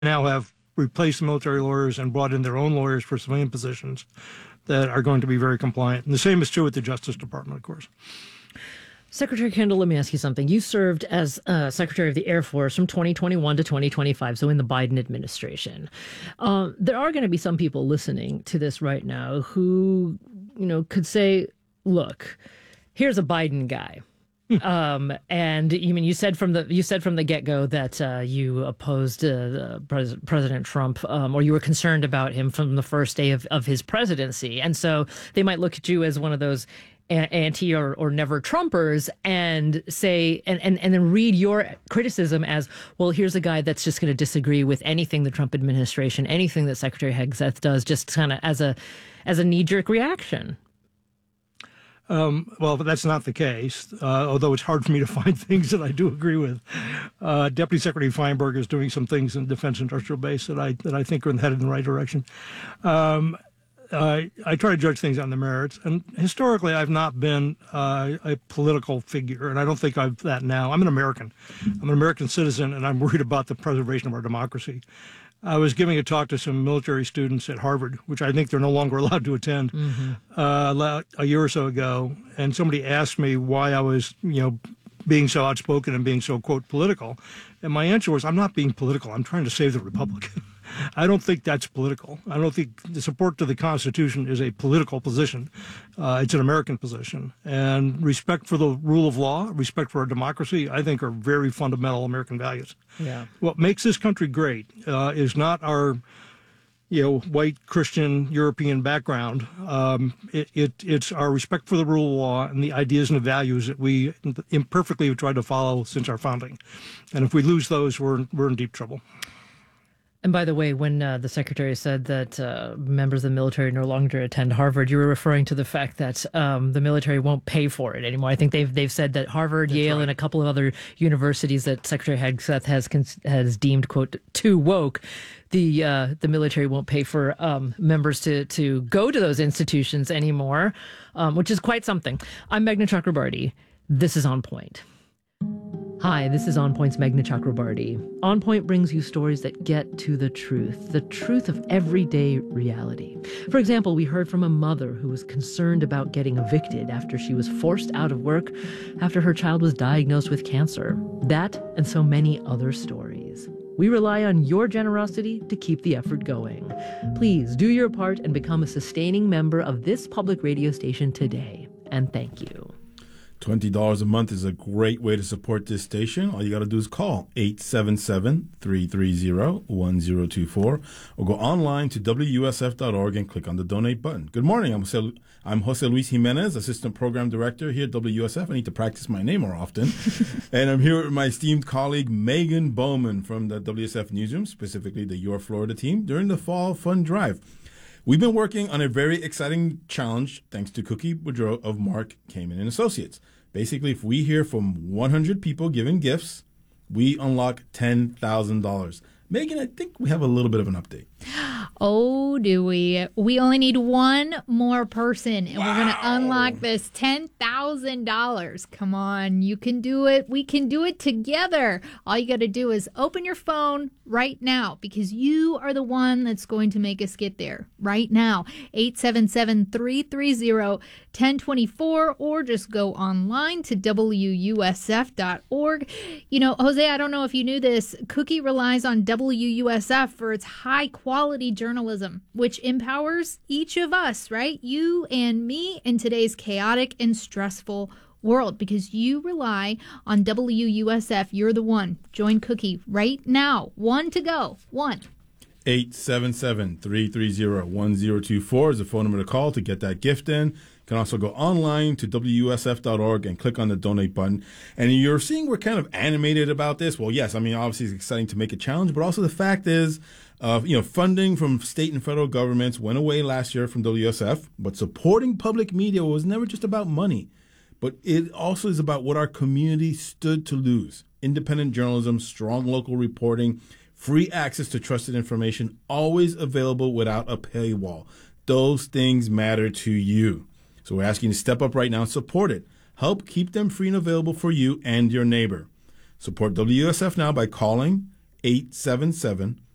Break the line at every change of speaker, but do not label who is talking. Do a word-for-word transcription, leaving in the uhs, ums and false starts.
now have replaced the military lawyers and brought in their own lawyers for civilian positions that are going to be very compliant. And the same is true with the Justice Department, of course.
Secretary Kendall, let me ask you something. You served as uh, Secretary of the Air Force from twenty twenty-one to twenty twenty-five, so in the Biden administration. Um, there are going to be some people listening to this right now who, you know, could say, look, here's a Biden guy. Um, and you mean you said from the you said from the get-go that uh, you opposed uh, Pres- President Trump, um, or you were concerned about him from the first day of, of his presidency, and so they might look at you as one of those a- anti or, or never Trumpers and say and, and, and then read your criticism as, well, here's a guy that's just going to disagree with anything the Trump administration, anything that Secretary Hegseth does, just kind of as a as a knee-jerk reaction.
Um, well, but that's not the case, uh, although it's hard for me to find things that I do agree with. Uh, Deputy Secretary Feinberg is doing some things in the Defense Industrial Base that I that I think are headed in the right direction. Um, I, I try to judge things on the merits, and historically I've not been uh, a political figure, and I don't think I'm that now. I'm an American. I'm an American citizen, and I'm worried about the preservation of our democracy. I was giving a talk to some military students at Harvard, which I think they're no longer allowed to attend, mm-hmm. uh, a year or so ago. And somebody asked me why I was, you know, being so outspoken and being so, quote, political. And my answer was, I'm not being political. I'm trying to save the republic. I don't think that's political. I don't think the support to the Constitution is a political position. Uh, it's an American position. And respect for the rule of law, respect for our democracy, I think are very fundamental American values.
Yeah.
What makes this country great uh, is not our, you know, white Christian European background. Um, it, it, it's our respect for the rule of law and the ideas and the values that we imperfectly have tried to follow since our founding. And if we lose those, we're we're in deep trouble.
And by the way, when uh, the secretary said that uh, members of the military no longer attend Harvard, you were referring to the fact that um, the military won't pay for it anymore. I think they've they've said that Harvard,
That's
Yale,
right.
and a couple of other universities that Secretary Hegseth has has deemed, quote, too woke, the uh, the military won't pay for um, members to to go to those institutions anymore, um, which is quite something. I'm Meghna Chakrabarti. This is On Point. Hi, this is On Point's Meghna Chakrabarti. On Point brings you stories that get to the truth, the truth of everyday reality. For example, we heard from a mother who was concerned about getting evicted after she was forced out of work after her child was diagnosed with cancer. That and so many other stories. We rely on your generosity to keep the effort going. Please do your part and become a sustaining member of this public radio station today. And thank you.
twenty dollars a month is a great way to support this station. All you got to do is call eight seven seven, three three zero, one zero two four or go online to W U S F dot org and click on the donate button. Good morning. I'm Jose, I'm Jose Luis Jimenez, Assistant Program Director here at W U S F. I need to practice my name more often. And I'm here with my esteemed colleague Megan Bowman from the W S F Newsroom, specifically the Your Florida team, during the Fall Fund Drive. We've been working on a very exciting challenge thanks to Cookie Boudreau of Mark Kamen and Associates. Basically, if we hear from one hundred people giving gifts, we unlock ten thousand dollars. Megan, I think we have a little bit of an update.
Oh, do we? We only need one more person, and wow. we're going to unlock this ten thousand dollars. Come on, you can do it. We can do it together. All you got to do is open your phone right now, because you are the one that's going to make us get there right now. eight seven seven, three three zero, one zero two four, or just go online to W U S F dot org. You know, Jose, I don't know if you knew this. Cookie relies on W U S F for its high-quality journalism, which empowers each of us, right? You and me in today's chaotic and stressful world, because you rely on W U S F. You're the one. Join Cookie right now. One to go. One.
eight seven seven, three three zero, one zero two four is the phone number to call to get that gift in. You can also go online to W U S F dot org and click on the donate button. And you're seeing we're kind of animated about this. Well, yes, I mean, obviously it's exciting to make a challenge, but also the fact is, uh, you know, funding from state and federal governments went away last year from W S F, but supporting public media was never just about money, but it also is about what our community stood to lose. Independent journalism, strong local reporting, free access to trusted information, always available without a paywall. Those things matter to you. So we're asking you to step up right now and support it. Help keep them free and available for you and your neighbor. Support W U S F now by calling eight seven seven,